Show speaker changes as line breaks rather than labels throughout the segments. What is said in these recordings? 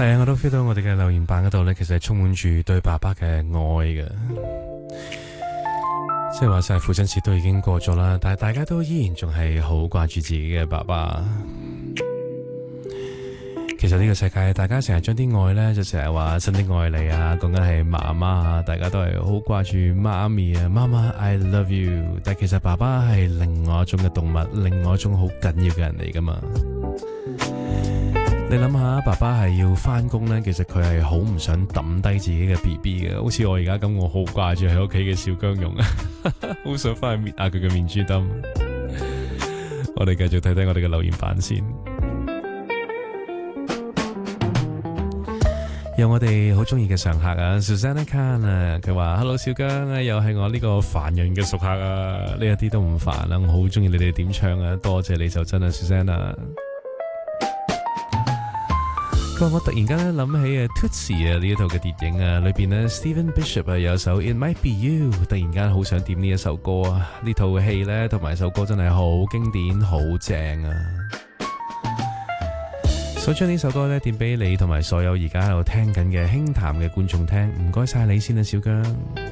係啊，我都 feel 到我哋嘅留言板嗰度呢，其實係充滿住對爸爸嘅愛嘅。即係話晒父親節都已經過咗啦，但係大家都依然仲係好掛住自己嘅爸爸。其實呢個世界，大家成日將啲愛呢，就成日話真的愛你啊，講緊係媽媽啊，大家都係好掛住媽咪啊，媽媽 I love you。但其實爸爸係另外一種嘅動物，另外一種好緊要嘅人嚟噶嘛。你諗下，爸爸係要返工呢，其實佢係好唔想抌低自己嘅 BB 嘅，好似我而家咁，我好掛住喺屋企嘅小姜蓉啊，好想返去搣下佢嘅面珠燈。我哋繼續睇睇我哋嘅留言板先。有我哋好中意嘅常客啊 Susanna Khan 啊，佢話 Hello 小姜啊，又係我呢個煩人嘅熟客啊，呢一啲都唔煩啦，我好中意你哋點唱啊，多謝你就真啊 Susanna。佢話我突然間咧諗起Tootsie 呢一套嘅電影啊，裏邊呢 Stephen Bishop 有首 It Might Be You， 突然間好想點呢一首歌啊，呢套戲呢同埋首歌真係好經典好正啊。所以將呢首歌咧點俾你同埋所有而家喺度聽緊嘅輕談嘅觀眾聽，唔該晒你先啊，小姜。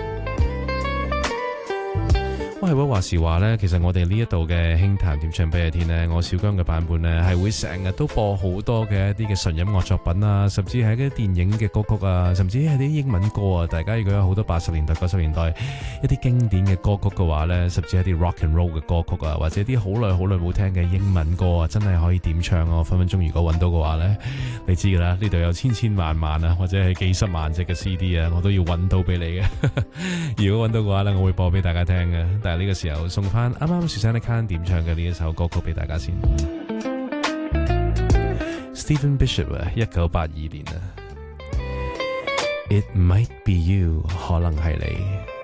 係喎，話時話呢，其實我哋呢一度嘅輕談點唱俾你聽呢，我小姜嘅版本呢，係會成日都播好多嘅一啲嘅純音樂作品啊，甚至係啲電影嘅歌曲啊，甚至係啲英文歌啊。大家如果有好多80年代、90年代一啲經典嘅歌曲嘅話呢，甚至係啲 rock and roll 嘅歌曲啊，或者啲好耐冇聽嘅英文歌啊，真係可以點唱啊！分分鐘如果揾到嘅話呢，你知㗎啦，呢度有千萬啊，或者係幾十萬隻嘅 CD 啊，我都要揾到俾你嘅。如果揾到嘅話呢，我會播俾大家聽嘅。但係呢個時候送翻啱啱 Susanna Khan 點唱嘅呢一首歌曲俾大家先。Stephen Bishop 啊，1982年啊，It Might Be You， 可能係你。